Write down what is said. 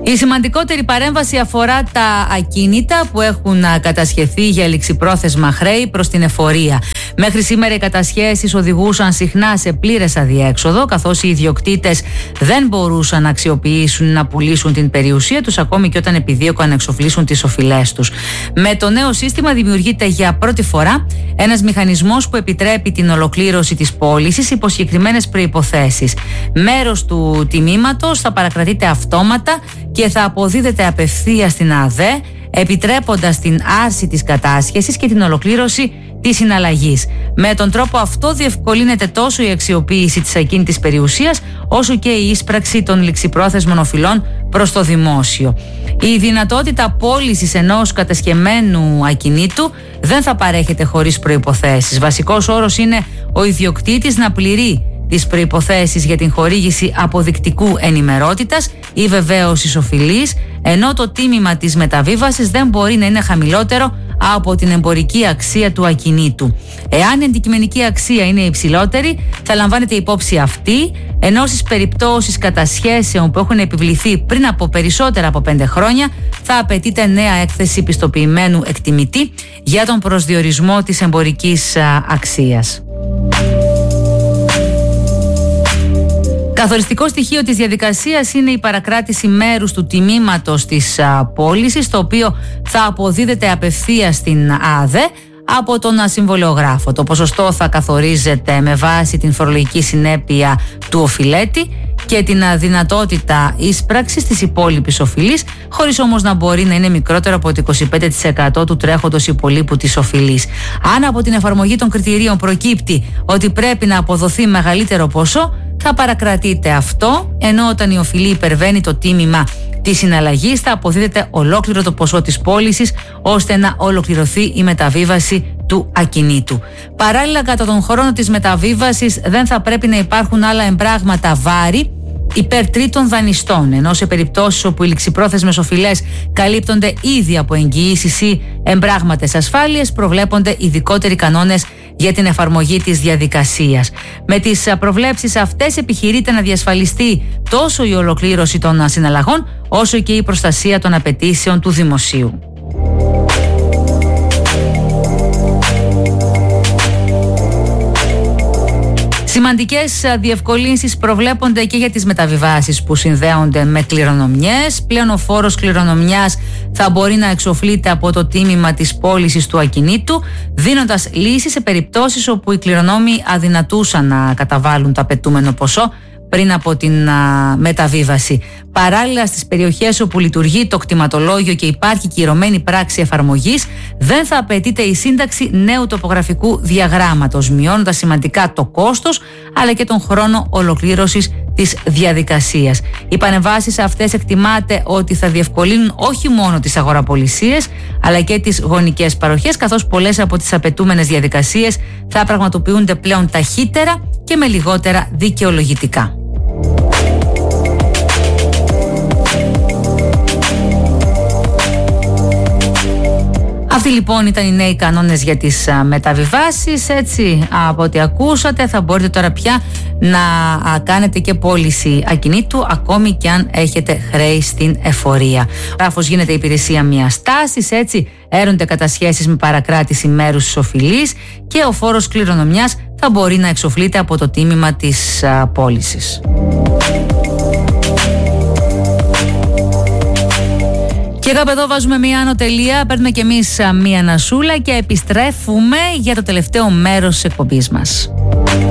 Η σημαντικότερη παρέμβαση αφορά τα ακίνητα που έχουν κατασχεθεί για ληξιπρόθεσμα χρέη προς την εφορία. Μέχρι σήμερα οι κατασχέσεις οδηγούσαν συχνά σε πλήρες αδιέξοδο, καθώς οι ιδιοκτήτες δεν μπορούσαν να αξιοποιήσουν ή να πουλήσουν την περιουσία τους, ακόμη και όταν επιδίωκαν να εξοφλήσουν τις οφειλές τους. Με το νέο σύστημα δημιουργείται για πρώτη φορά ένας μηχανισμός που επιτρέπει την ολοκλήρωση της πώλησης υπό συγκεκριμένες προϋποθέσεις. Μέρος του τιμήματος θα παρακρατείται αυτόματα και θα αποδίδεται απευθείας στην ΑΔΕ, επιτρέποντας την άρση της κατάσχεσης και την ολοκλήρωση της συναλλαγής. Με τον τρόπο αυτό διευκολύνεται τόσο η αξιοποίηση της ακίνητης περιουσίας, όσο και η ίσπραξη των ληξιπρόθεσμων οφειλών προς το δημόσιο. Η δυνατότητα πώλησης ενός κατασχεμένου ακινήτου δεν θα παρέχεται χωρίς προϋποθέσεις. Βασικός όρος είναι ο ιδιοκτήτης να πληρεί τις προϋποθέσεις για την χορήγηση αποδεικτικού ενημερότητας ή βεβαίωσης οφειλής, ενώ το τίμημα της μεταβίβασης δεν μπορεί να είναι χαμηλότερο από την εμπορική αξία του ακινήτου. Εάν η αντικειμενική αξία είναι υψηλότερη, θα λαμβάνεται υπόψη αυτή, ενώ στις περιπτώσεις κατασχέσεων που έχουν επιβληθεί πριν από περισσότερα από 5 χρόνια, θα απαιτείται νέα έκθεση πιστοποιημένου εκτιμητή για τον προσδιορισμό της εμπορικής αξίας. Καθοριστικό στοιχείο της διαδικασίας είναι η παρακράτηση μέρους του τιμήματος της πώλησης, το οποίο θα αποδίδεται απευθείας στην ΑΔΕ από τον συμβολεογράφο. Το ποσοστό θα καθορίζεται με βάση την φορολογική συνέπεια του οφειλέτη και την δυνατότητα ίσπραξης της υπόλοιπης οφειλής, χωρίς όμως να μπορεί να είναι μικρότερο από το 25% του τρέχοντος υπολείπου της οφειλής. Αν από την εφαρμογή των κριτηρίων προκύπτει ότι πρέπει να αποδοθεί μεγαλύτερο ποσό, θα παρακρατείται αυτό, ενώ όταν η οφειλή υπερβαίνει το τίμημα της συναλλαγής θα αποδίδεται ολόκληρο το ποσό της πώλησης, ώστε να ολοκληρωθεί η μεταβίβαση του ακινήτου. Παράλληλα, κατά τον χρόνο της μεταβίβασης δεν θα πρέπει να υπάρχουν άλλα εμπράγματα βάρη υπέρ τρίτων δανειστών, ενώ σε περιπτώσεις όπου οι ληξιπρόθεσμες οφειλές καλύπτονται ήδη από εγγυήσεις ή εμπράγματες ασφάλειες, προβλέπονται ειδικότεροι κανόνες για την εφαρμογή της διαδικασίας. Με τις προβλέψεις αυτές επιχειρείται να διασφαλιστεί τόσο η ολοκλήρωση των συναλλαγών, όσο και η προστασία των απαιτήσεων του δημοσίου. Σημαντικές διευκολύνσεις προβλέπονται και για τις μεταβιβάσεις που συνδέονται με κληρονομιές. Πλέον ο φόρος κληρονομιάς θα μπορεί να εξοφλείται από το τίμημα της πώλησης του ακινήτου, δίνοντας λύση σε περιπτώσεις όπου οι κληρονόμοι αδυνατούσαν να καταβάλουν το απαιτούμενο ποσό πριν από την μεταβίβαση. Παράλληλα, στις περιοχές όπου λειτουργεί το κτηματολόγιο και υπάρχει κυρωμένη πράξη εφαρμογής, δεν θα απαιτείται η σύνταξη νέου τοπογραφικού διαγράμματος, μειώνοντας σημαντικά το κόστος αλλά και τον χρόνο ολοκλήρωσης της διαδικασίας. Οι παρεμβάσεις αυτές εκτιμάται ότι θα διευκολύνουν όχι μόνο τις αγοραπολισίες αλλά και τις γονικές παροχές, καθώς πολλές από τις απαιτούμενες διαδικασίες θα πραγματοποιούνται πλέον ταχύτερα και με λιγότερα δικαιολογητικά. Αυτοί λοιπόν ήταν οι νέοι κανόνες για τις μεταβιβάσεις. Έτσι, από ό,τι ακούσατε, θα μπορείτε τώρα πια να κάνετε και πώληση ακινήτου, ακόμη και αν έχετε χρέη στην εφορία. Αφού γίνεται η υπηρεσία μιας τάσης, έτσι, έρονται κατασχέσεις με παρακράτηση μέρους της οφειλής και ο φόρος κληρονομιάς θα μπορεί να εξοφλείται από το τίμημα της πώλησης. Και κάπου εδώ βάζουμε μία άνω τελεία, παίρνουμε κι εμείς μία ανασούλα και επιστρέφουμε για το τελευταίο μέρος της εκπομπής μας.